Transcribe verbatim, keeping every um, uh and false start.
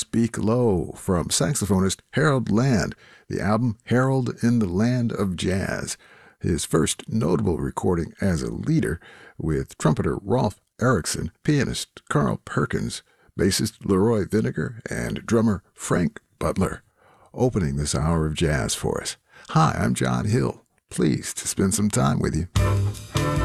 Speak Low from saxophonist Harold Land, the album Harold in the Land of Jazz, his first notable recording as a leader with trumpeter Rolf Erickson, pianist Carl Perkins, bassist Leroy Vinegar, and drummer Frank Butler, opening this hour of jazz for us. Hi, I'm John Hill. Pleased to spend some time with you.